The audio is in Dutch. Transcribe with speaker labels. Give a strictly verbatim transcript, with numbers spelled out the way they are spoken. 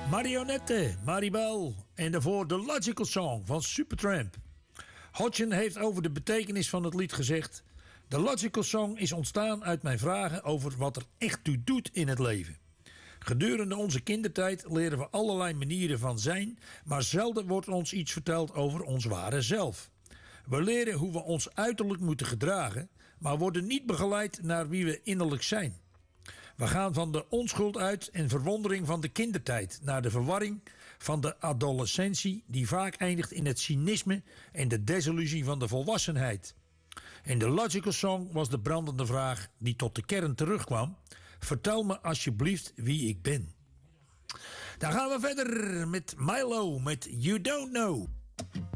Speaker 1: Marionette, Maribel en daarvoor The Logical Song van Supertramp. Hodgson heeft over de betekenis van het lied gezegd: The Logical Song is ontstaan uit mijn vragen over wat er echt toe doet in het leven. Gedurende onze kindertijd leren we allerlei manieren van zijn, maar zelden wordt ons iets verteld over ons ware zelf. We leren hoe we ons uiterlijk moeten gedragen, maar worden niet begeleid naar wie we innerlijk zijn. We gaan van de onschuld uit en verwondering van de kindertijd naar de verwarring van de adolescentie, die vaak eindigt in het cynisme en de desillusie van de volwassenheid. En The Logical Song was de brandende vraag die tot de kern terugkwam: vertel me alsjeblieft wie ik ben. Dan gaan we verder met Milo met You Don't Know.